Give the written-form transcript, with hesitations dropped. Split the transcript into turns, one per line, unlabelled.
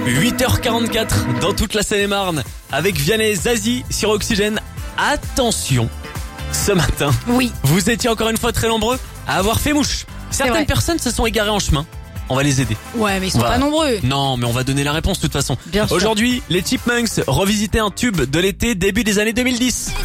8h44 dans toute la Seine-et-Marne avec Vianney et Zazie sur Oxygène. Attention, ce matin,
Oui.
vous étiez encore une fois très nombreux à avoir fait mouche. Certaines
vrai.
personnes se sont égarées en chemin. On va les aider.
Ouais, mais ils sont
Voilà.
pas nombreux.
Non, mais on va donner la réponse de toute façon.
Bien sûr.
Aujourd'hui, les Chipmunks revisitaient un tube de l'été début des années 2010.